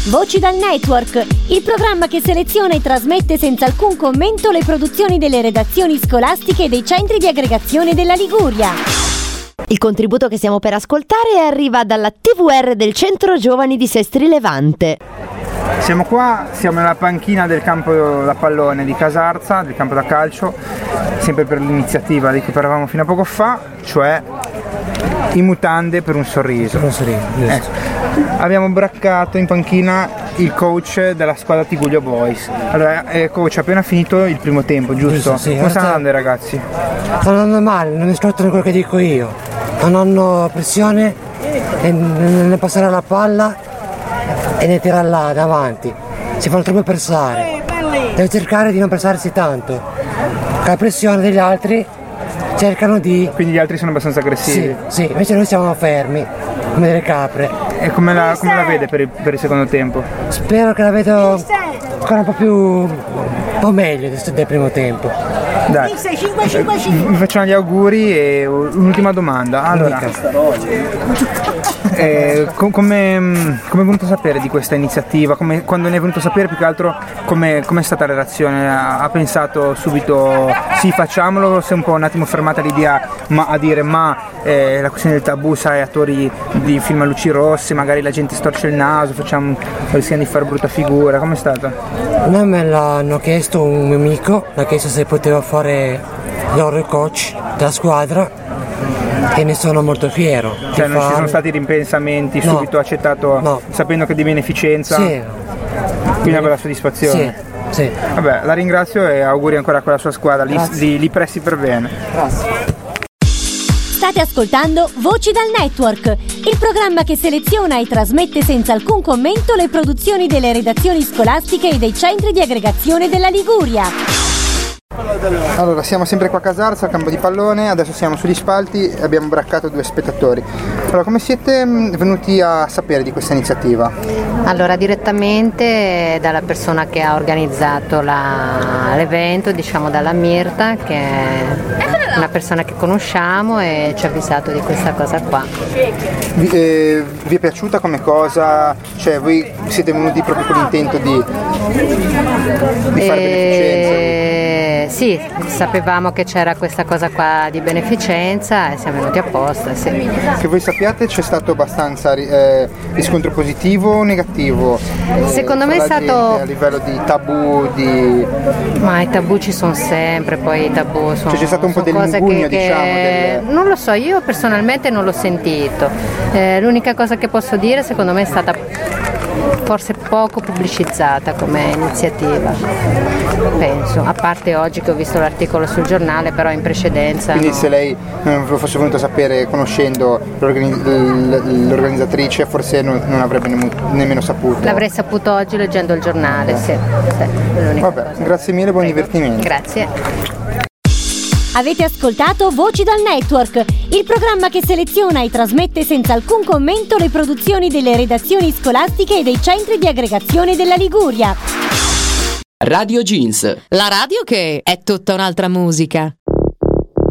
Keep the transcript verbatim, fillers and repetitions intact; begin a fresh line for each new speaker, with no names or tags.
Voci dal Network, il programma che seleziona e trasmette senza alcun commento le produzioni delle redazioni scolastiche e dei centri di aggregazione della Liguria.
Il contributo che stiamo per ascoltare arriva dalla T V R del Centro Giovani di Sestri Levante.
Siamo qua, siamo nella panchina del campo da pallone di Casarza, del campo da calcio, sempre per l'iniziativa di cui parlavamo fino a poco fa, cioè in mutande per un sorriso.
Per un sorriso,
eh. Abbiamo braccato in panchina il coach della squadra Tiguglio Boys. Allora, eh, coach, appena finito il primo tempo, giusto?
Giusto, sì.
Come stanno andando i ragazzi?
Stanno andando male, non ascoltano quello che dico io. Non hanno pressione nel passare la palla e ne tirare là davanti. Si fanno troppo pressare. Deve cercare di non pressarsi tanto. Con la pressione degli altri cercano di...
Quindi gli altri sono abbastanza aggressivi?
Sì, sì, invece noi siamo fermi, come delle capre.
E come la, come la vede per il, per il secondo tempo?
Spero che la vedo ancora un po' più... un po' meglio del, del primo tempo.
Dai, vi facciamo gli auguri e un'ultima domanda. Allora, eh, com- come, come è venuto a sapere di questa iniziativa? Come, quando ne è venuto a sapere, più che altro, come è stata la reazione? Ha, ha pensato subito sì, facciamolo? Si è un po' un attimo fermata l'idea ma, a dire ma eh, la questione del tabù, sai, attori di film a luci rosse, magari la gente storce il naso, facciamo, rischiamo di fare brutta figura. Com'è stata?
A me me l'hanno chiesto un mio amico, mi ha chiesto se potevo fare loro il coach della squadra e ne sono molto fiero.
Cioè non
fare...
ci sono stati rimpensamenti,
no.
subito accettato,
no.
sapendo che di beneficenza?
Sì.
Quindi una bella soddisfazione?
Sì, sì.
Vabbè, la ringrazio e auguri ancora a quella sua squadra, li, li, li presti per bene.
Grazie.
State ascoltando Voci dal Network, il programma che seleziona e trasmette senza alcun commento le produzioni delle redazioni scolastiche e dei centri di aggregazione della Liguria.
Allora, siamo sempre qua a Casarza, al campo di pallone, adesso siamo sugli spalti e abbiamo braccato due spettatori. Allora, come siete venuti a sapere di questa iniziativa?
Allora, direttamente dalla persona che ha organizzato la, l'evento, diciamo dalla Mirta, che è una persona che conosciamo e ci ha avvisato di questa cosa qua.
Vi, eh, vi è piaciuta come cosa? Cioè, voi siete venuti proprio con l'intento di, di fare beneficenza?
Sì, sapevamo che c'era questa cosa qua di beneficenza e siamo venuti apposta, sì.
Che voi sappiate c'è stato abbastanza eh, riscontro positivo o negativo? Eh,
Secondo me è stato...
A livello di tabù, di...
Ma i tabù ci sono sempre, poi i tabù sono...
Cioè c'è stato un po' del mugugno,
che,
diciamo?
Che...
Del...
Non lo so, io personalmente non l'ho sentito. Eh, l'unica cosa che posso dire, secondo me, è stata forse poco pubblicizzata come iniziativa, penso, a parte oggi che ho visto l'articolo sul giornale, però in precedenza.
Quindi
no.
Se lei non lo fosse venuto a sapere conoscendo l'organizz- l'organizzatrice forse non, non avrebbe nemmeno saputo.
L'avrei saputo oggi leggendo il giornale, eh. sì, sì.
Vabbè, cosa. Grazie mille, buon
Prego.
divertimento.
Grazie.
Avete ascoltato Voci dal Network, il programma che seleziona e trasmette senza alcun commento le produzioni delle redazioni scolastiche e dei centri di aggregazione della Liguria.
Radio Jeans.
La radio che è tutta un'altra musica.